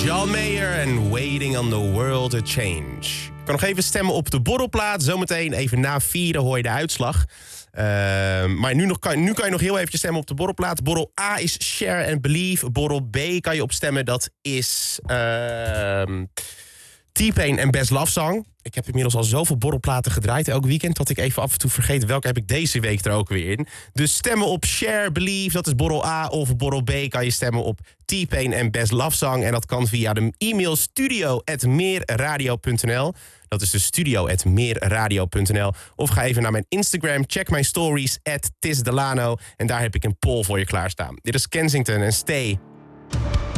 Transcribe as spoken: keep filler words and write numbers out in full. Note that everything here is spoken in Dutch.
John Mayer en Waiting on the World to Change. Ik kan nog even stemmen op de borrelplaat. Zometeen even na vieren hoor je de uitslag. Uh, maar nu, nog kan, nu kan je nog heel eventjes stemmen op de borrelplaat. Borrel A is Share and Believe. Borrel B kan je opstemmen. Dat is uh, T-Pain en Best Love Song. Ik heb inmiddels al zoveel borrelplaten gedraaid elk weekend... dat ik even af en toe vergeet welke heb ik deze week er ook weer in. Dus stemmen op Share, Believe, dat is borrel A. Of borrel B kan je stemmen op T-Pain en Best Love Song. En dat kan via de e-mail studio at meerradio punt n l. Dat is de studio at meerradio punt n l. Of ga even naar mijn Instagram, check mijn stories, at tisdelano. En daar heb ik een poll voor je klaarstaan. Dit is Kensington en Stay.